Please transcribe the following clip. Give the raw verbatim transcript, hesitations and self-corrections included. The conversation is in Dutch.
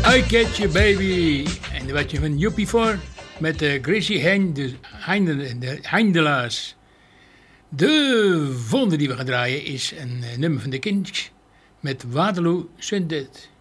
I Get You Baby. En daar werd je van Joepie voor met de Gracie Heinde, Heinde, de Heindelaars. De volgende die we gaan draaien is een nummer van de Kinks met Waterloo Sunset.